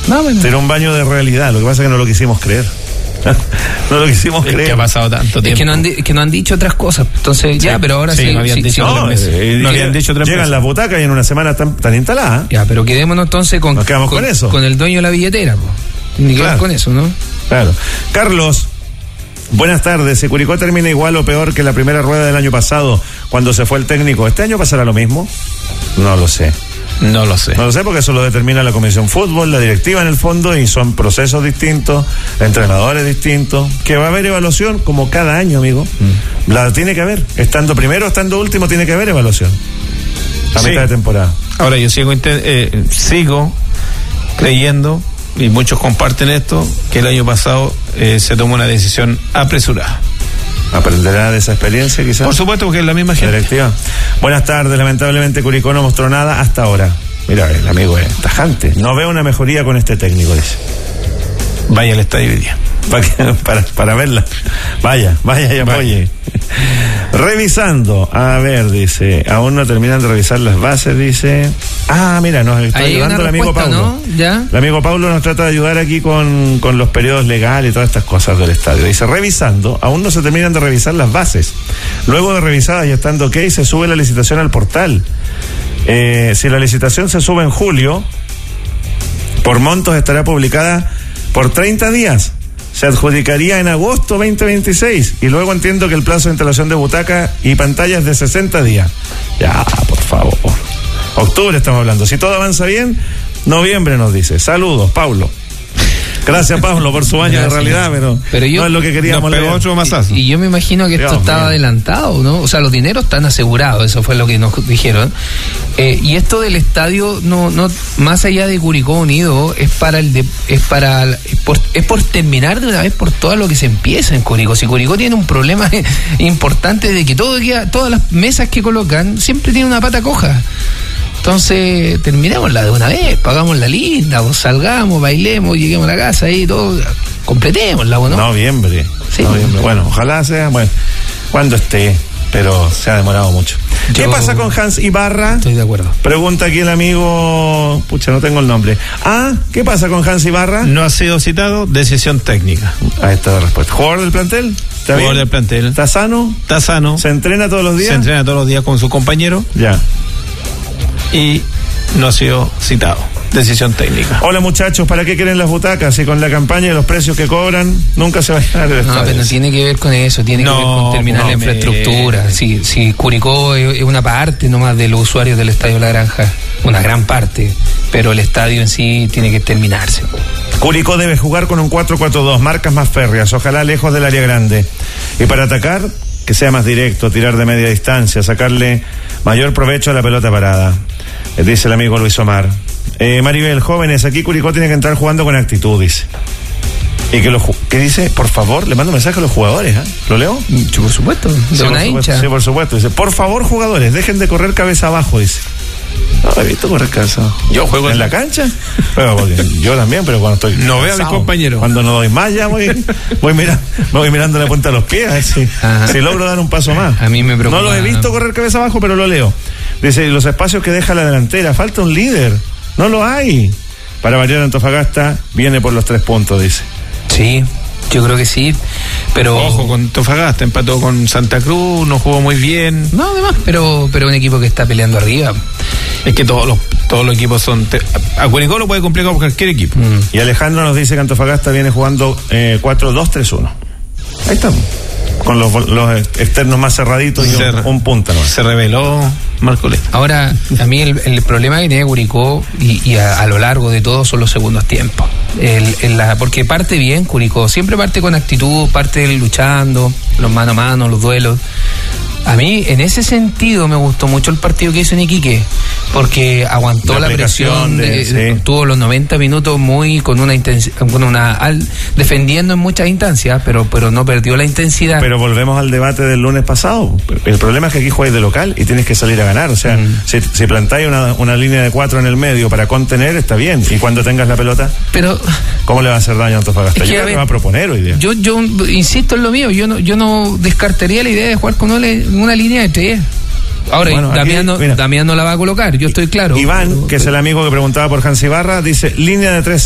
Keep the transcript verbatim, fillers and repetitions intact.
No, bueno. Era un baño de realidad, lo que pasa es que no lo quisimos creer. No lo quisimos es creer. Que ha pasado tanto tiempo. Es que no han, di- que no han dicho otras cosas. Entonces, sí, ya, pero ahora sí. sí no habían sí, dicho sí, No, tres meses. eh, No habían dicho tres llegan meses. las butacas y en una semana están, están instaladas. Ya, pero quedémonos entonces con, Nos quedamos con eso. con el dueño de la billetera. Po. Tiene que Claro. ver con eso, ¿no? Claro. Carlos, buenas tardes. Si Curicó termina igual o peor que la primera rueda del año pasado, cuando se fue el técnico, ¿este año pasará lo mismo? No lo sé. No lo sé. No lo sé porque eso lo determina la Comisión Fútbol, la directiva en el fondo, y son procesos distintos, entrenadores distintos, que va a haber evaluación como cada año, amigo. Mm. La tiene que haber. Estando primero, estando último, tiene que haber evaluación. A Sí. mitad de temporada. Ahora yo sigo inten- eh, sigo creyendo, y muchos comparten esto, que el año pasado eh, se tomó una decisión apresurada. ¿Aprenderá de esa experiencia quizás? Por supuesto, porque es la misma La gente. directiva. Buenas tardes, lamentablemente Curicó no mostró nada hasta ahora. Mira, el amigo es tajante. No veo una mejoría con este técnico, dice. Vaya al estadio hoy día. Para, que- para, para verla. Vaya, vaya y apoye. Revisando. A ver, dice. Aún no terminan de revisar las bases, dice. Ah, mira, nos está Ahí hay ayudando una el amigo respuesta, Paulo. ¿no? Ya. El amigo Paulo nos trata de ayudar aquí con, con los periodos legales y todas estas cosas del estadio. Dice, revisando, aún no se terminan de revisar las bases. Luego de revisadas y estando ok, se sube la licitación al portal. Eh, si la licitación se sube en julio, por montos estará publicada por treinta días. Se adjudicaría en agosto veinte veintiséis. Y luego entiendo que el plazo de instalación de butaca y pantallas es de sesenta días. Ya, por favor. Octubre estamos hablando. Si todo avanza bien, noviembre nos dice. Saludos, Paulo. Gracias, Pablo, por su año Gracias. de realidad, pero, Pero yo- no es lo que queríamos Nos pegó leer. otro mazazo. Y, y yo me imagino que esto Dios estaba mío. adelantado, ¿no? O sea, los dineros están asegurados, eso fue lo que nos dijeron. Eh, y esto del estadio, no, no, más allá de Curicó Unido, es para el, de, es para, es por, es por terminar de una vez por todas lo que se empieza en Curicó. Si Curicó tiene un problema importante de que todo queda, todas las mesas que colocan siempre tienen una pata coja. Entonces, terminémosla de una vez, pagamos la linda, pues, salgamos, bailemos, lleguemos a la casa y todo, completémosla, ¿no? Noviembre. Sí. Noviembre. Bueno, ojalá sea, bueno, cuando esté, pero se ha demorado mucho. ¿Qué Yo- pasa con Hans Ibarra? Estoy de acuerdo. Pregunta aquí el amigo, pucha, no tengo el nombre. Ah, ¿qué pasa con Hans Ibarra? No ha sido citado, decisión técnica. Ahí está la respuesta. ¿Jugador del plantel? ¿Está Jugador bien? del plantel. ¿Está sano? Está sano. ¿Se entrena todos los días? Se entrena todos los días con su compañero Ya. y no ha sido citado. Decisión técnica. Hola muchachos, ¿para qué quieren las butacas? Si con la campaña y los precios que cobran, nunca se va a llenar el No, estadio. pero no tiene que ver con eso, tiene que No, ver con terminar no, la me- infraestructura. Si, si Curicó es, es una parte nomás de los usuarios del Estadio La Granja, una gran parte, pero el estadio en sí tiene que terminarse. Curicó debe jugar con un cuatro cuatro dos, marcas más férreas, ojalá lejos del área grande. Y para atacar, que sea más directo, tirar de media distancia, sacarle mayor provecho a la pelota parada. Eh, dice el amigo Luis Omar. Eh, Maribel, jóvenes, aquí Curicó tiene que entrar jugando con actitud, dice. Y que lo ju- ¿qué dice? Por favor, le mando un mensaje a los jugadores, ¿eh? ¿Lo leo? Yo, por supuesto, de Sí, por una supuesto, hincha. sí, por supuesto. Dice, por favor, jugadores, dejen de correr cabeza abajo, dice. No, he visto correr cabeza abajo. Yo juego ¿En la cancha? Bueno, porque yo también, pero cuando estoy No veo a mis cansado, compañeros. Cuando no doy más ya voy, voy, mira, voy mirando la punta de los pies, a ver si, Ajá. si logro dar un paso más. A mí me preocupa. No lo he visto correr cabeza abajo, pero lo leo. Dice, los espacios que deja la delantera, falta un líder. No lo hay. Para variar, Antofagasta viene por los tres puntos, dice. Sí, yo creo que sí, pero... Ojo con Antofagasta, empató con Santa Cruz, no jugó muy bien. No, además, pero, pero un equipo que está peleando arriba. Es que todos los todos los equipos son... te- a Curicó lo puede complicar por cualquier equipo. Mm. Y Alejandro nos dice que Antofagasta viene jugando eh, cuatro dos tres uno. Ahí estamos. Con los, los externos más cerraditos y Se- un, un punta, ¿no? Se reveló Marco Leta. Ahora, a mí el, el problema que tiene Curicó y, y a, a lo largo de todo son los segundos tiempos. El, el la, porque parte bien Curicó, siempre parte con actitud, parte luchando, los mano a mano, los duelos. A mí, en ese sentido, me gustó mucho el partido que hizo en Iquique, porque aguantó La la, aplicación presión, de- de, sí. tuvo los noventa minutos muy con una intensi- con una al- defendiendo en muchas instancias, pero pero no perdió la intensidad. Pero volvemos al debate del lunes pasado. El problema es que aquí juegas de local y tienes que salir a ganar. O sea, Mm. si, si plantáis una, una línea de cuatro en el medio para contener, está bien. Y cuando tengas la pelota, pero ¿cómo le va a hacer daño a Antofagasta? Es que, Yo a creo que ver, va a proponer hoy día. Yo, yo insisto en lo mío, yo no, yo no descartaría la idea de jugar con una, una línea de tres. Ahora, Bueno, aquí, Damián, no, mira. Damián no la va a colocar, yo estoy claro. Iván, pero- que es el amigo que preguntaba por Hans Ibarra, dice línea de tres